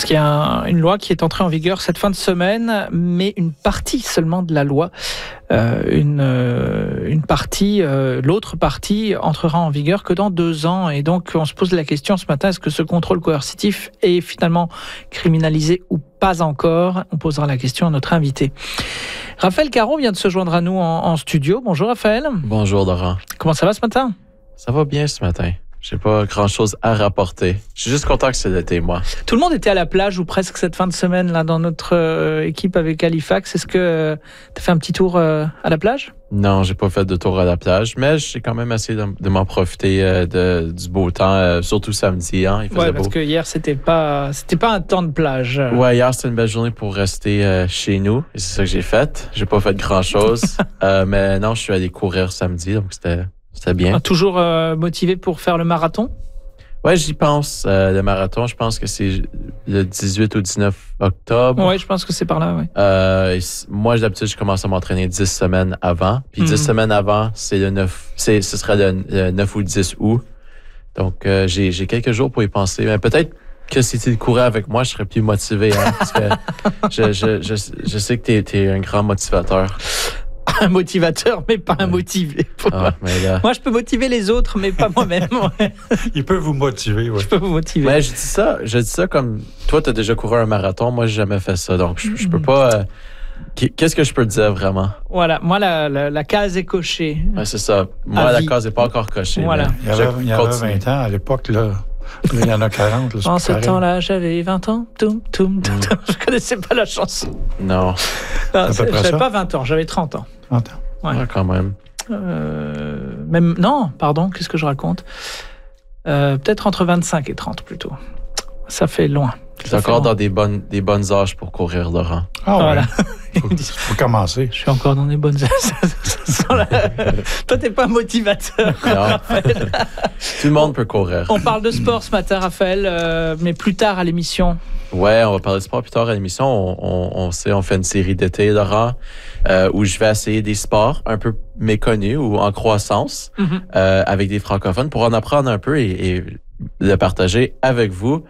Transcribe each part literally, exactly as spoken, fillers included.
Parce qu'il y a un, une loi qui est entrée en vigueur cette fin de semaine, mais une partie seulement de la loi. Euh, une, euh, une partie, euh, l'autre partie entrera en vigueur que dans deux ans. Et donc, on se pose la question ce matin, est-ce que ce contrôle coercitif est finalement criminalisé ou pas encore? On posera la question à notre invité. Raphaël Caron vient de se joindre à nous en, en studio. Bonjour Raphaël. Bonjour Laurent. Comment ça va ce matin? Ça va bien ce matin. J'ai pas grand-chose à rapporter. Je suis juste content que c'est l'été, moi. Tout le monde était à la plage ou presque cette fin de semaine là dans notre euh, équipe avec Halifax. Est-ce que euh, tu as fait un petit tour euh, à la plage? Non, j'ai pas fait de tour à la plage, mais j'ai quand même essayé de, de m'en profiter euh, de, du beau temps, euh, surtout samedi. Hein, il faisait ouais, beau. parce que hier c'était pas, c'était pas un temps de plage. Ouais, hier c'était une belle journée pour rester euh, chez nous, et c'est ça que j'ai fait. J'ai pas fait grand-chose, euh, mais non, je suis allé courir samedi, donc c'était. C'était bien. Toujours euh, motivé pour faire le marathon? Ouais, j'y pense. Euh, le marathon, je pense que c'est le dix-huit ou dix-neuf octobre. Ouais, je pense que c'est par là, ouais. Euh, moi, d'habitude, je commence à m'entraîner dix semaines avant. Puis dix mm-hmm. semaines avant, c'est le neuf, c'est, ce serait le, le neuf ou dix août. Donc, euh, j'ai, j'ai quelques jours pour y penser. Mais peut-être que si tu courais avec moi, je serais plus motivé. Hein, parce que je, je, je, je sais que t'es, t'es un grand motivateur. Un motivateur, mais pas un motivé. Ah, mais là... Moi, je peux motiver les autres, mais pas moi-même. Ouais. Il peut vous motiver, oui. Je peux vous motiver. Mais je dis ça, je dis ça comme toi, tu as déjà couru un marathon. Moi, j'ai jamais fait ça, donc je, je peux pas. Euh, qu'est-ce que je peux te dire vraiment? Voilà, moi, la, la, la case est cochée. Ouais, c'est ça. Moi, à la vie. case n'est pas encore cochée. Voilà. Il y avait, il y avait vingt ans à l'époque, là. Là, il y en a quarante. Là, en ce pareil. Temps-là, j'avais vingt ans. Toum, toum, toum, toum. Je connaissais pas la chanson. Non. non j'avais pas vingt ans, j'avais trente ans. trente ans. Ouais. Ouais, quand même. Euh, même, non, pardon, qu'est-ce que je raconte? euh, Peut-être entre vingt-cinq et trente plutôt. Ça fait loin. Tu es encore loin. Dans des bonnes, des bonnes âges pour courir, Laurent. Ah voilà. Il faut, faut commencer. Je suis encore dans des bonnes âges. Toi, t'es pas motivateur. Non. Tout le monde peut courir. On parle de sport ce matin, Raphaël, euh, mais plus tard à l'émission. Ouais, on va parler de sport plus tard à l'émission. On, on, on sait, on fait une série d'été, Laurent, euh, où je vais essayer des sports un peu méconnus ou en croissance mm-hmm. euh, avec des francophones pour en apprendre un peu et, et le partager avec vous.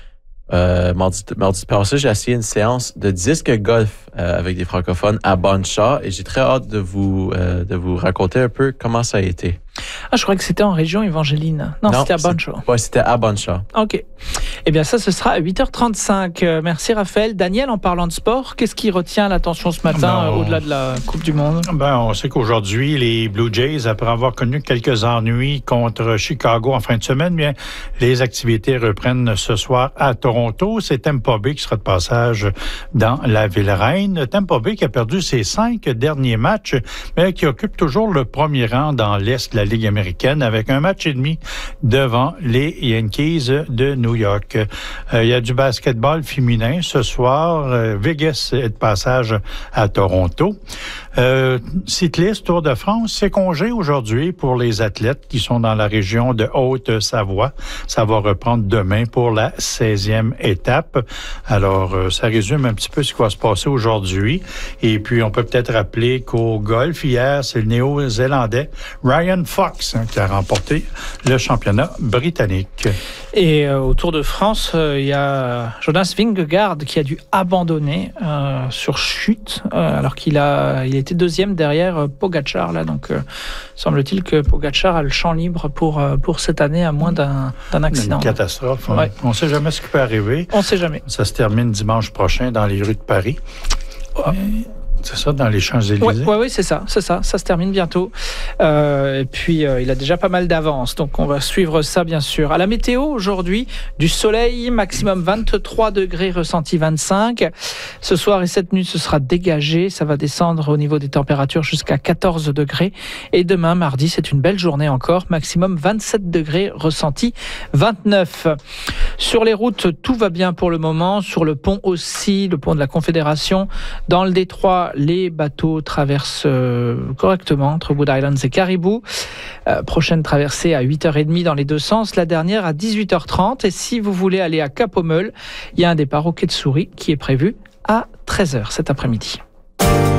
Euh, mardi, mardi passé, j'ai essayé une séance de disque golf euh, avec des francophones à Bonne-Char et j'ai très hâte de vous, euh, de vous raconter un peu comment ça a été. Ah, je croyais que c'était en région Évangéline. Non, non c'était à Bonne-Char. Oui, c'était à Bonne-Char. OK. Eh bien, ça, ce sera à huit heures trente-cinq. Euh, merci, Raphaël. Daniel, en parlant de sport, qu'est-ce qui retient l'attention ce matin, ben, on... euh, au-delà de la Coupe du Monde? Ben, on sait qu'aujourd'hui, les Blue Jays, après avoir connu quelques ennuis contre Chicago en fin de semaine, bien, les activités reprennent ce soir à Toronto. C'est Tampa Bay qui sera de passage dans la Ville-Reine. Tampa Bay qui a perdu ses cinq derniers matchs, mais qui occupe toujours le premier rang dans l'Est de la Ligue américaine avec un match et demi devant les Yankees de New York. Euh, il y a du basketball féminin ce soir. Euh, Vegas est de passage à Toronto. Euh, cycliste Tour de France, c'est congé aujourd'hui pour les athlètes qui sont dans la région de Haute-Savoie. Ça va reprendre demain pour la seizième étape. Alors, euh, ça résume un petit peu ce qui va se passer aujourd'hui. Et puis, on peut peut-être rappeler qu'au golf, hier, c'est le Néo-Zélandais Ryan Fox hein, qui a remporté le championnat britannique. Et euh, au Tour de France, il euh, y a Jonas Vingegaard qui a dû abandonner euh, sur chute, euh, alors qu'il a, il était deuxième derrière euh, Pogacar. Là, donc, euh, semble-t-il que Pogacar a le champ libre pour, euh, pour cette année, à moins d'un, d'un accident. Une catastrophe. Ouais. On ne sait jamais ce qui peut arriver. On ne sait jamais. Ça se termine dimanche prochain dans les rues de Paris. Oh. Et... C'est ça, dans les Champs-Élysées? Oui, ouais, ouais, c'est ça, c'est ça. Ça se termine bientôt. Euh, et puis, euh, il a déjà pas mal d'avance. Donc, on va suivre ça, bien sûr. À la météo, aujourd'hui, du soleil, maximum vingt-trois degrés, ressenti vingt-cinq. Ce soir et cette nuit, ce sera dégagé. Ça va descendre au niveau des températures jusqu'à quatorze degrés. Et demain, mardi, c'est une belle journée encore. Maximum vingt-sept degrés, ressenti vingt-neuf. Sur les routes, tout va bien pour le moment. Sur le pont aussi, le pont de la Confédération. Dans le détroit, les bateaux traversent euh, correctement entre Wood Islands et Caribou. Euh, prochaine traversée à huit heures trente dans les deux sens, la dernière à dix-huit heures trente. Et si vous voulez aller à Cap-Aux-Meules, il y a un départ au quai de Souris qui est prévu à treize heures cet après-midi.